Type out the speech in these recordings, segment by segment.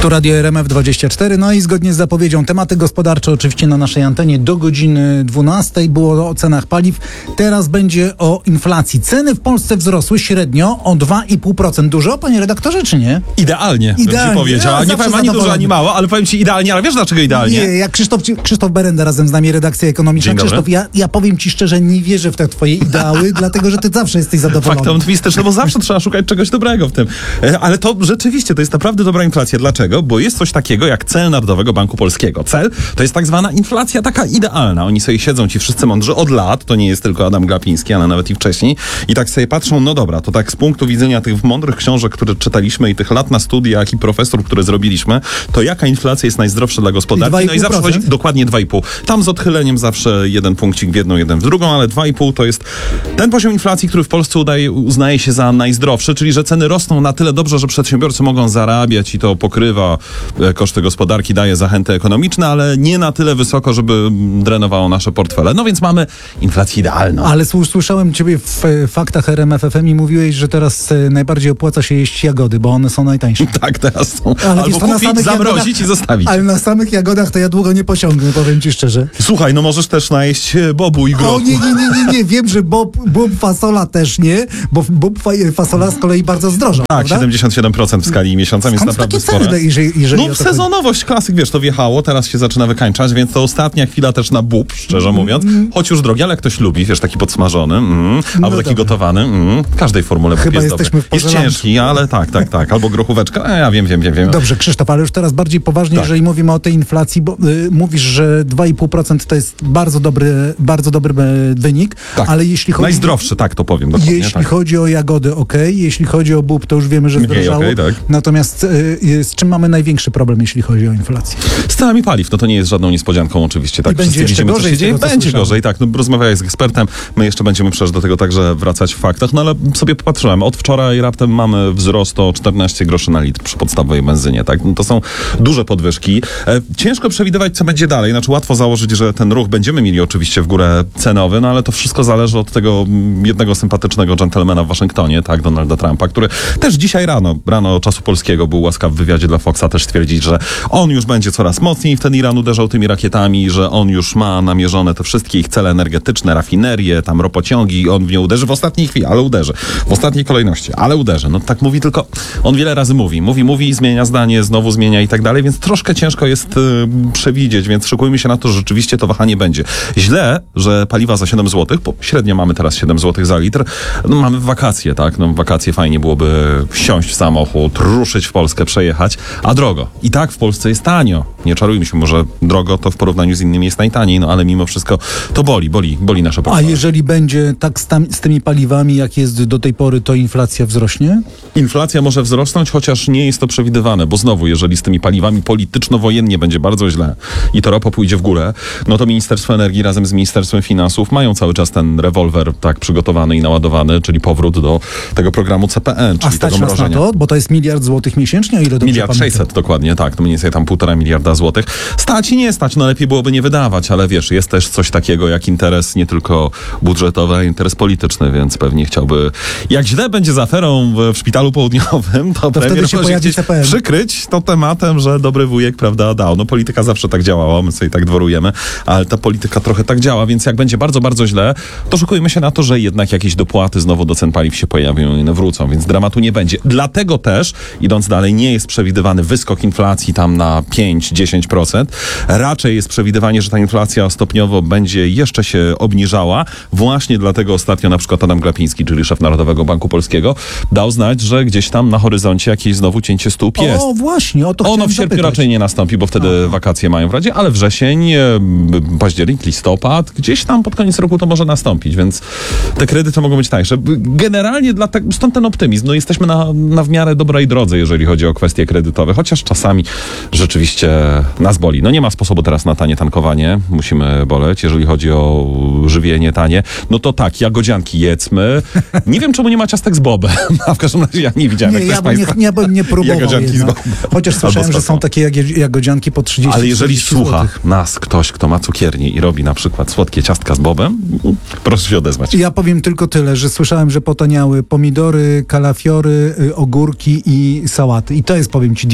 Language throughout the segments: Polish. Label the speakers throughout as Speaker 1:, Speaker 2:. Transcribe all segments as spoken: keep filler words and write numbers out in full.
Speaker 1: Tu Radio R M F dwadzieścia cztery, no i zgodnie z zapowiedzią tematy gospodarcze oczywiście na naszej antenie do godziny dwunastej. Było o cenach paliw, teraz będzie o inflacji. Ceny w Polsce wzrosły średnio o dwa i pół procent. Dużo, panie redaktorze, czy nie?
Speaker 2: Idealnie,
Speaker 1: Idealnie.
Speaker 2: bym ci powiedział.
Speaker 1: Ja
Speaker 2: nie powiem ani dużo, ani mało, ale powiem ci idealnie. Ale wiesz dlaczego idealnie?
Speaker 1: Nie, jak Krzysztof, Krzysztof Berenda razem z nami, redakcja ekonomiczna.
Speaker 2: Dzień dobry.
Speaker 1: Krzysztof, ja, ja powiem ci szczerze, nie wierzę w te twoje ideały, dlatego, że ty zawsze jesteś zadowolony.
Speaker 2: Faktem optymistyczny, bo zawsze trzeba szukać czegoś dobrego w tym. E, Ale to rzeczywiście, to jest naprawdę dobra inflacja. Dlaczego? Bo jest coś takiego jak cel Narodowego Banku Polskiego. Cel to jest tak zwana inflacja taka idealna. Oni sobie siedzą, ci wszyscy mądrzy od lat, to nie jest tylko Adam Glapiński, ale nawet i wcześniej, i tak sobie patrzą, no dobra, to tak z punktu widzenia tych mądrych książek, które czytaliśmy i tych lat na studiach i profesor, które zrobiliśmy, to jaka inflacja jest najzdrowsza dla gospodarki? No i zawsze chodzi dokładnie dwa i pół. Tam z odchyleniem zawsze jeden punkcik w jedną, jeden w drugą, ale dwa i pół to jest ten poziom inflacji, który w Polsce udaje, uznaje się za najzdrowszy, czyli że ceny rosną na tyle dobrze, że przedsiębiorcy mogą zarabiać i to pokrywa koszty gospodarki, daje zachęty ekonomiczne, ale nie na tyle wysoko, żeby drenowało nasze portfele. No więc mamy inflację idealną.
Speaker 1: Ale s- słyszałem ciebie w e, faktach R M F F M i mówiłeś, że teraz e, najbardziej opłaca się jeść jagody, bo one są najtańsze.
Speaker 2: Tak, teraz są.
Speaker 1: Ale
Speaker 2: Albo
Speaker 1: wiesz, to na
Speaker 2: kupić,
Speaker 1: samych
Speaker 2: zamrozić
Speaker 1: jagodach-
Speaker 2: i zostawić.
Speaker 1: Ale na samych jagodach to ja długo nie posiągnę, powiem ci szczerze.
Speaker 2: Słuchaj, no możesz też najeść e, bobu i grochu.
Speaker 1: O nie, nie, nie, nie, nie, wiem, że bob, bob fasola też nie, bo bob fa- fasola z kolei bardzo zdroża,
Speaker 2: Tak,
Speaker 1: prawda?
Speaker 2: siedemdziesiąt siedem procent w skali miesiąca, więc
Speaker 1: Skąd
Speaker 2: naprawdę
Speaker 1: takie
Speaker 2: spore.
Speaker 1: ceny, jeżeli, jeżeli
Speaker 2: No
Speaker 1: o to chodzi?
Speaker 2: sezonowość, klasyk, wiesz, to wjechało, teraz się zaczyna wykańczać, więc to ostatnia chwila też na bób, szczerze
Speaker 1: Mm,
Speaker 2: mówiąc. Choć już drogi, ale jak ktoś lubi, wiesz, taki podsmażony, mm, albo taki
Speaker 1: dobra.
Speaker 2: gotowany, mm, w każdej formule
Speaker 1: Chyba
Speaker 2: bób jest
Speaker 1: jesteśmy
Speaker 2: dobry.
Speaker 1: w
Speaker 2: Jest
Speaker 1: porze lunchu.
Speaker 2: ciężki, ale tak, tak, tak. Albo grochóweczka, e, ja wiem, wiem, wiem, wiem.
Speaker 1: Dobrze, Krzysztof, ale już teraz bardziej poważnie,
Speaker 2: Tak.
Speaker 1: jeżeli mówimy o tej inflacji, bo y, mówisz, że dwa i pół procent to jest bardzo dobry, bardzo dobry e, wynik,
Speaker 2: Tak.
Speaker 1: ale jeśli chodzi...
Speaker 2: Najzdrowszy, tak to powiem dokładnie.
Speaker 1: Jeśli
Speaker 2: tak.
Speaker 1: chodzi o jagody, okej. Jeśli chodzi o bób, to już wiemy, że
Speaker 2: Mniej,
Speaker 1: zdrożało.
Speaker 2: okej, tak.
Speaker 1: Natomiast y, y, z czym mamy największy problem, jeśli chodzi o inflację?
Speaker 2: Z cenami paliw, no to nie jest żadną niespodzianką oczywiście, tak?
Speaker 1: I będzie
Speaker 2: Wszyscy
Speaker 1: jeszcze
Speaker 2: widzimy, co
Speaker 1: gorzej
Speaker 2: się
Speaker 1: z
Speaker 2: dzieje.
Speaker 1: tego, co
Speaker 2: Będzie
Speaker 1: słyszałem.
Speaker 2: gorzej, tak. No, rozmawiałeś z ekspertem, my jeszcze będziemy przecież do tego także wracać w faktach, no ale sobie popatrzyłem, od wczoraj raptem mamy wzrost o czternaście groszy na litr przy podstawowej benzynie, tak? No to są duże podwyżki. E, ciężko przewidywać, co będzie dalej, znaczy łatwo założyć, że ten ruch będziemy mieli oczywiście w górę cenowy, no ale to wszystko zależy od tego mm, jednego sympatycznego dżentelmena w Waszyngtonie, tak, Donalda Trumpa, który też dzisiaj rano, rano czasu polskiego był łaskaw w wywiadzie dla Foxa też stwierdzić, że on już będzie coraz mocniej w ten Iran uderzał tymi rakietami, że on już ma namierzone te wszystkie ich cele energetyczne, rafinerie, tam ropociągi, on w nie uderzy w ostatniej chwili, ale uderzy. W ostatniej kolejności, ale uderzy. No tak mówi, tylko on wiele razy mówi. Mówi, mówi, zmienia zdanie, znowu zmienia i tak dalej, więc troszkę ciężko jest y, przewidzieć, więc szykujmy się na to, że rzeczywiście to wahanie będzie. Źle, że paliwa za siedem złotych, bo średnio mamy teraz siedem złotych za litr, no mamy wakacje, tak? No w wakacje fajnie byłoby wsiąść w samochód, ruszyć w Polskę, przejechać, a drogo. I tak w Polsce jest tanio. Nie czarujmy się, może drogo to w porównaniu z innymi jest najtaniej, no ale mimo wszystko to boli, boli, boli nasze
Speaker 1: A
Speaker 2: portfele.
Speaker 1: jeżeli będzie tak z, tam, z tymi paliwami, jak jest do tej pory, to inflacja wzrośnie?
Speaker 2: Inflacja może wzrosnąć, chociaż nie jest to przewidywane, bo znowu, jeżeli z tymi paliwami polityczno-wojennie będzie bardzo źle i to ropa pójdzie w górę, no to Ministerstwo Energii razem z Ministerstwem Finansów mają cały czas ten rewolwer tak przygotowany i naładowany, czyli powrót do tego programu C P N,
Speaker 1: A
Speaker 2: czyli
Speaker 1: stać
Speaker 2: tego
Speaker 1: nas na
Speaker 2: mrożenia.
Speaker 1: to? Bo to jest miliard złotych miesięcznie, o ile dobrze
Speaker 2: Miliard
Speaker 1: pamiętam?
Speaker 2: sześćset, dokładnie, tak. To mniej więcej tam półtora miliarda złotych. Stać i nie stać, no lepiej byłoby nie wydawać, ale wiesz, jest też coś takiego jak interes nie tylko budżetowy, ale interes polityczny, więc pewnie chciałby... Jak źle będzie z aferą w, w Szpitalu Południowym, to,
Speaker 1: To
Speaker 2: premier
Speaker 1: wtedy się
Speaker 2: może
Speaker 1: pojawi
Speaker 2: gdzieś
Speaker 1: C P N.
Speaker 2: przykryć to tematem, że dobry wujek, prawda, dał. No polityka zawsze tak działała, my sobie tak dworujemy, ale ta polityka trochę tak działa, więc jak będzie bardzo, bardzo źle, to szykujmy się na to, że jednak jakieś dopłaty znowu do cen paliw się pojawią i one wrócą, więc dramatu nie będzie. Dlatego też, idąc dalej, nie jest przewidywany wyskok inflacji tam na pięć do dziesięciu procent. Raczej jest przewidywanie, że ta inflacja stopniowo będzie jeszcze się obniżała. Właśnie dlatego ostatnio na przykład Adam Glapiński, czyli szef Narodowego Banku Polskiego, dał znać, że gdzieś tam na horyzoncie jakieś znowu cięcie stóp jest.
Speaker 1: O, właśnie, o to
Speaker 2: Ono
Speaker 1: chciałem
Speaker 2: w sierpniu
Speaker 1: zapytać.
Speaker 2: raczej nie nastąpi, bo wtedy
Speaker 1: Aha.
Speaker 2: wakacje mają w Radzie, ale wrzesień, e, październik, listopad, gdzieś tam pod koniec roku to może nastąpić, więc te kredyty mogą być tańsze. Generalnie dlatego, stąd ten optymizm. No jesteśmy na, na w miarę dobrej drodze, jeżeli chodzi o kwestie kredytowe, chociaż czasami rzeczywiście nas boli. No nie ma sposobu teraz na tanie tankowanie, musimy boleć. Jeżeli chodzi o żywienie tanie, no to tak, jagodzianki jedzmy. Nie wiem, czemu nie ma ciastek z bobem, a w każdym razie ja nie widziałem,
Speaker 1: Nie,
Speaker 2: jak
Speaker 1: ja
Speaker 2: ktoś
Speaker 1: bym nie,
Speaker 2: państwa...
Speaker 1: nie, bym nie próbował
Speaker 2: Jagodzianki z
Speaker 1: jednak.
Speaker 2: boku.
Speaker 1: Chociaż słyszałem,
Speaker 2: Albo
Speaker 1: że
Speaker 2: z
Speaker 1: są
Speaker 2: taką.
Speaker 1: takie jagie- jagodzianki po trzydzieści
Speaker 2: Ale jeżeli
Speaker 1: czterdzieści
Speaker 2: słucha
Speaker 1: złotych.
Speaker 2: nas ktoś, kto ma cukiernię i robi na przykład słodkie ciastka z bobem, proszę się odezwać.
Speaker 1: Ja powiem tylko tyle, że słyszałem, że potaniały pomidory, kalafiory, y, ogórki i sałaty. I to jest, powiem ci,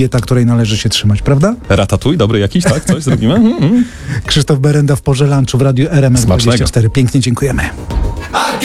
Speaker 1: dieta, której należy się trzymać, prawda?
Speaker 2: Ratatuj, dobry jakiś, tak? Coś zrobimy? Mm, mm.
Speaker 1: Krzysztof Berenda w porze lunchu w Radiu R M F
Speaker 2: Smacznego.
Speaker 1: dwadzieścia cztery. Pięknie dziękujemy.